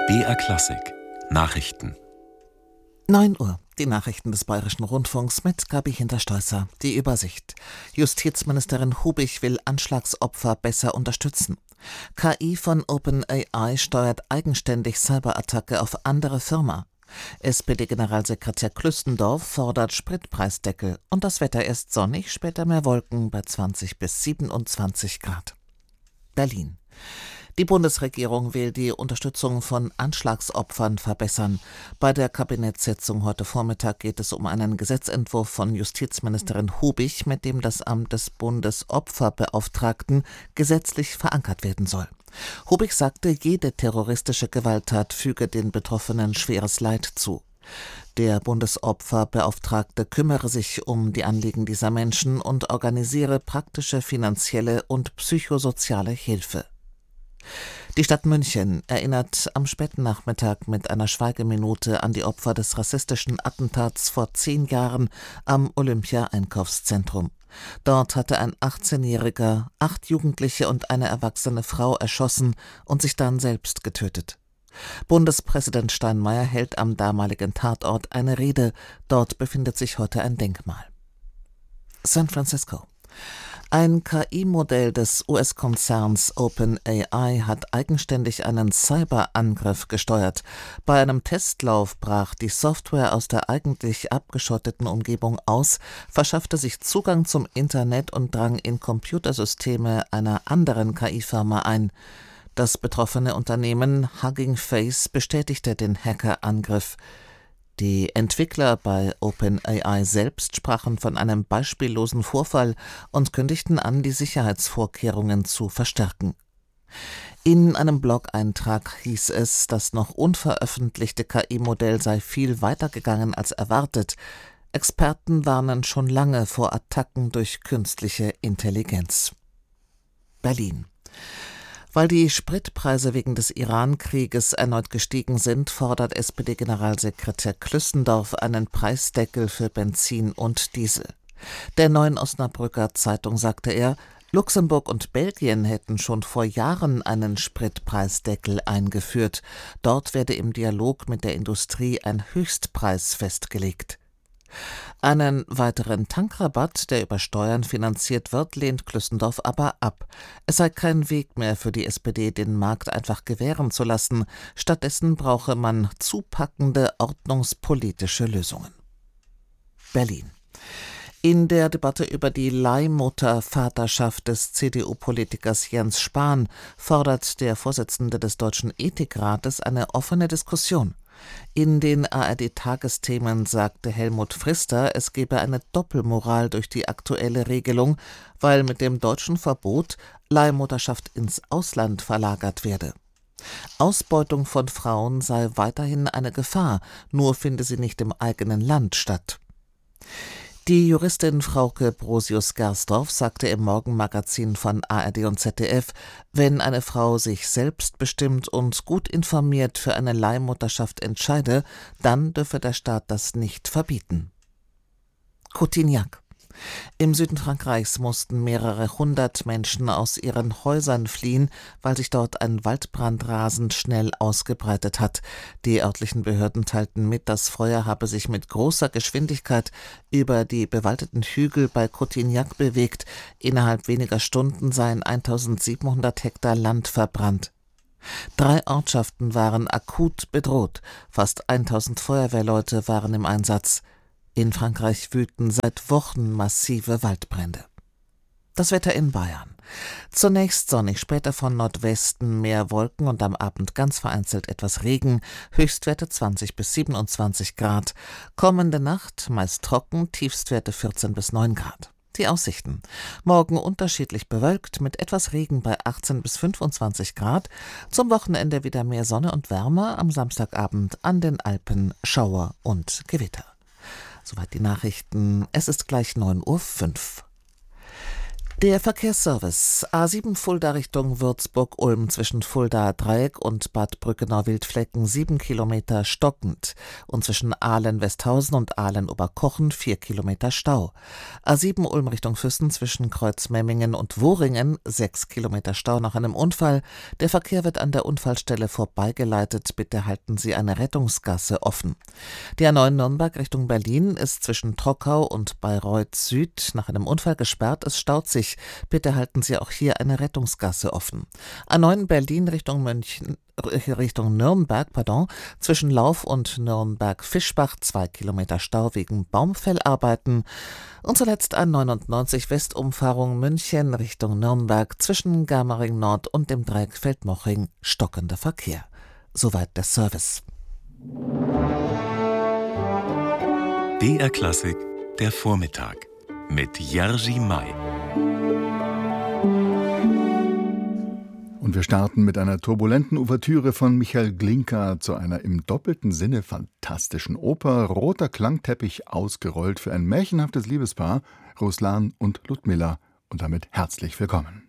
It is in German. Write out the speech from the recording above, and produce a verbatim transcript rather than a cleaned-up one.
B R Klassik Nachrichten. neun Uhr. Die Nachrichten des Bayerischen Rundfunks mit Gabi Hinterstoisser. Die Übersicht. Justizministerin Hubich will Anschlagsopfer besser unterstützen. K I von OpenAI steuert eigenständig Cyberattacke auf andere Firma. S P D-Generalsekretär Klüstendorf fordert Spritpreisdeckel. Und das Wetter ist sonnig, später mehr Wolken bei zwanzig bis siebenundzwanzig Grad. Berlin. Die Bundesregierung will die Unterstützung von Anschlagsopfern verbessern. Bei der Kabinettssitzung heute Vormittag geht es um einen Gesetzentwurf von Justizministerin Hubich, mit dem das Amt des Bundesopferbeauftragten gesetzlich verankert werden soll. Hubich sagte, jede terroristische Gewalttat füge den Betroffenen schweres Leid zu. Der Bundesopferbeauftragte kümmere sich um die Anliegen dieser Menschen und organisiere praktische, finanzielle und psychosoziale Hilfe. Die Stadt München erinnert am späten Nachmittag mit einer Schweigeminute an die Opfer des rassistischen Attentats vor zehn Jahren am Olympia-Einkaufszentrum. Dort hatte ein achtzehnjähriger, acht Jugendliche und eine erwachsene Frau erschossen und sich dann selbst getötet. Bundespräsident Steinmeier hält am damaligen Tatort eine Rede. Dort befindet sich heute ein Denkmal. San Francisco. Ein K I-Modell des U S-Konzerns OpenAI hat eigenständig einen Cyberangriff gesteuert. Bei einem Testlauf brach die Software aus der eigentlich abgeschotteten Umgebung aus, verschaffte sich Zugang zum Internet und drang in Computersysteme einer anderen K I-Firma ein. Das betroffene Unternehmen Hugging Face bestätigte den Hackerangriff. Die Entwickler bei OpenAI selbst sprachen von einem beispiellosen Vorfall und kündigten an, die Sicherheitsvorkehrungen zu verstärken. In einem Blog-Eintrag hieß es, das noch unveröffentlichte K I-Modell sei viel weiter gegangen als erwartet. Experten warnen schon lange vor Attacken durch künstliche Intelligenz. Berlin. Weil die Spritpreise wegen des Iran-Krieges erneut gestiegen sind, fordert S P D-Generalsekretär Klüstendorf einen Preisdeckel für Benzin und Diesel. Der Neuen Osnabrücker Zeitung sagte er, Luxemburg und Belgien hätten schon vor Jahren einen Spritpreisdeckel eingeführt. Dort werde im Dialog mit der Industrie ein Höchstpreis festgelegt. Einen weiteren Tankrabatt, der über Steuern finanziert wird, lehnt Klüstendorf aber ab. Es sei kein Weg mehr für die S P D, den Markt einfach gewähren zu lassen. Stattdessen brauche man zupackende ordnungspolitische Lösungen. Berlin. In der Debatte über die Leihmutter-Vaterschaft des C D U-Politikers Jens Spahn fordert der Vorsitzende des Deutschen Ethikrates eine offene Diskussion. In den A R D-Tagesthemen sagte Helmut Frister, es gebe eine Doppelmoral durch die aktuelle Regelung, weil mit dem deutschen Verbot Leihmutterschaft ins Ausland verlagert werde. Ausbeutung von Frauen sei weiterhin eine Gefahr, nur finde sie nicht im eigenen Land statt. Die Juristin Frauke Brosius-Gersdorf sagte im Morgenmagazin von A R D und Z D F, wenn eine Frau sich selbstbestimmt und gut informiert für eine Leihmutterschaft entscheide, dann dürfe der Staat das nicht verbieten. Cotignac. Im Süden Frankreichs mussten mehrere hundert Menschen aus ihren Häusern fliehen, weil sich dort ein Waldbrand rasend schnell ausgebreitet hat. Die örtlichen Behörden teilten mit, das Feuer habe sich mit großer Geschwindigkeit über die bewaldeten Hügel bei Cotignac bewegt. Innerhalb weniger Stunden seien eintausendsiebenhundert Hektar Land verbrannt. Drei Ortschaften waren akut bedroht. Fast tausend Feuerwehrleute waren im Einsatz. In Frankreich wüten seit Wochen massive Waldbrände. Das Wetter in Bayern. Zunächst sonnig, später von Nordwesten mehr Wolken und am Abend ganz vereinzelt etwas Regen, Höchstwerte zwanzig bis siebenundzwanzig Grad. Kommende Nacht meist trocken, Tiefstwerte vierzehn bis neun Grad. Die Aussichten. Morgen unterschiedlich bewölkt mit etwas Regen bei achtzehn bis fünfundzwanzig Grad. Zum Wochenende wieder mehr Sonne und Wärme, am Samstagabend an den Alpen Schauer und Gewitter. Soweit die Nachrichten. Es ist gleich neun Uhr fünf. Der Verkehrsservice A sieben Fulda Richtung Würzburg-Ulm zwischen Fuldaer Dreieck und Bad Brückenau-Wildflecken sieben Kilometer stockend und zwischen Ahlen-Westhausen und Ahlen-Oberkochen vier Kilometer Stau. A sieben Ulm Richtung Füssen zwischen Kreuzmemmingen und Wohringen sechs Kilometer Stau nach einem Unfall. Der Verkehr wird an der Unfallstelle vorbeigeleitet. Bitte halten Sie eine Rettungsgasse offen. Die A neun Nürnberg Richtung Berlin ist zwischen Trockau und Bayreuth Süd nach einem Unfall gesperrt. Es staut sich. Bitte halten Sie auch hier eine Rettungsgasse offen. A neun Berlin Richtung München, Richtung Nürnberg, pardon, zwischen Lauf und Nürnberg-Fischbach zwei Kilometer Stau wegen Baumfellarbeiten. Und zuletzt A neunundneunzig Westumfahrung München Richtung Nürnberg zwischen Germering Nord und dem Dreieck Feldmoching stockender Verkehr. Soweit der Service. B R Klassik, der Vormittag mit Jerzy May. Und wir starten mit einer turbulenten Ouvertüre von Michael Glinka zu einer im doppelten Sinne fantastischen Oper. Roter Klangteppich ausgerollt für ein märchenhaftes Liebespaar, Ruslan und Ludmilla. Und damit herzlich willkommen.